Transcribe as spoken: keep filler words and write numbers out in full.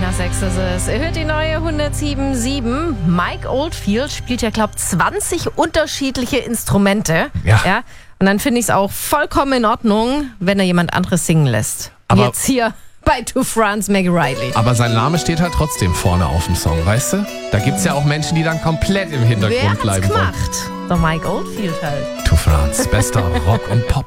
nach sechs ist es. Ihr hört die neue hundertsieben Komma sieben. Mike Oldfield spielt ja, glaube ich, zwanzig unterschiedliche Instrumente. Ja. ja? Und dann finde ich es auch vollkommen in Ordnung, wenn er jemand anderes singen lässt. Aber Jetzt hier bei To France, Maggie Riley. Aber sein Name steht halt trotzdem vorne auf dem Song, weißt du? Da gibt's ja auch Menschen, die dann komplett im Hintergrund Wer hat's bleiben wollen. gemacht? Der Mike Oldfield halt. To France, bester Rock- und Pop.